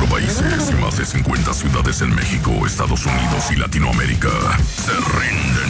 países y más de 50 ciudades en México, Estados Unidos y Latinoamérica se rinden